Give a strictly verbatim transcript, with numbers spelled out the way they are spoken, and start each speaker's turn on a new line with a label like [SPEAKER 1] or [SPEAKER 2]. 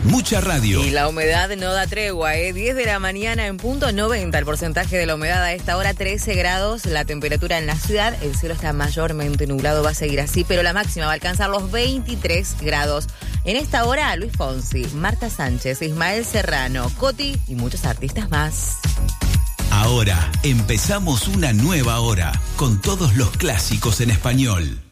[SPEAKER 1] Mucha radio.
[SPEAKER 2] Y la humedad no da tregua, ¿eh? diez de la mañana en punto, noventa el porcentaje de la humedad a esta hora, trece grados la temperatura en la ciudad. El cielo está mayormente nublado, va a seguir así, pero la máxima va a alcanzar los veintitrés grados. En esta hora, Luis Fonsi, Marta Sánchez, Ismael Serrano, Coti y muchos artistas más.
[SPEAKER 1] Ahora empezamos una nueva hora con todos los clásicos en español.